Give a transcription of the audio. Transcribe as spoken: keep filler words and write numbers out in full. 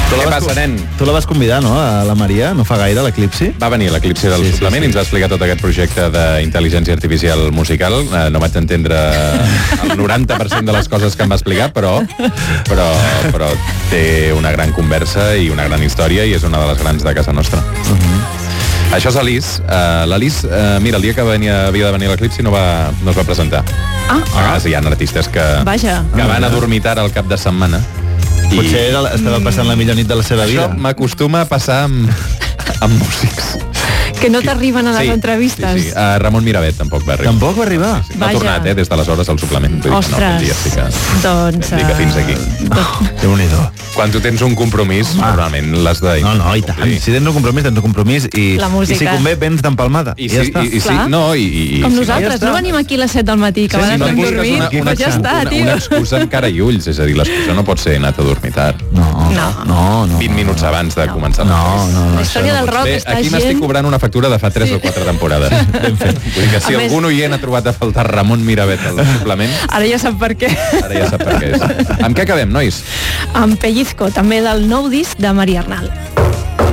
Què passa, nen? Tu la vas convidar, no, a la Maria? No fa gaire, l'Eclipsi? Va venir l'Eclipsi del Sí, sí, suplement sí. i ens va explicar tot aquest projecte d'intel·ligència artificial musical. Eh, no vaig entendre el noranta per cent de les coses que em va explicar, però, però, però té una gran conversa i una gran història i és una de les grans de casa nostra. Uh-huh. Això és l'Alice. Uh, L'Alice, uh, mira, el dia que venia, havia de venir l'Eclipsi no, va, no es va presentar. Ah. A vegades hi ha artistes que, Vaja. que van a dormitar al cap de setmana. I... Potser era, estava passant la millor nit de la seva vida. Això m'acostuma a passar amb, amb músics. Que no t'arriben a les Sí, entrevistes. Sí, sí. Uh, Ramon Miravet tampoc va arribar. Tampoc va arribar? Sí, no ha Vaja. tornat, eh, des d'aleshores al suplement. Vull dir que no, Ostres, aquell dia sí que, doncs... vam dir que fins aquí. Uh, Déu-n'hi-do. Quan tu tens un compromís, Ah. normalment l'has de... No, no, i tant. Si tens un compromís, tens un compromís i, La i música. si convé, vens d'empalmada. I, I ja sí, està. i, i sí, Clar. no, i, i, Com sí, nosaltres, ja està. no venim aquí a les set del matí, que Sí, van sí, a no no, busques dormir, una, una, doncs ja està, una, tio. una excusa amb cara i ulls, és a dir, l'excusa no pot ser anat a dormir tard. No, No. no, no. vint minuts abans de No. començar No, l'entrevista. no, no. La història del rock Bé, està aquí gent... m'estic cobrant una factura de fa tres o quatre temporades. Ben fet. Vull dir que si A més- algun oient ha trobat a faltar Ramon Miravet al suplement, Ara ja sap per què. ara ja sap per què és. Amb què acabem, nois? Amb Pellizco, també del nou disc de Maria Arnal.